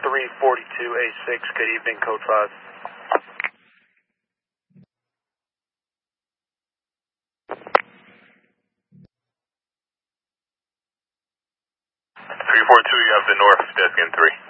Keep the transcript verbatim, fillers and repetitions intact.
three forty-two A six, good evening, code five. three four two, you have the north, desk in three.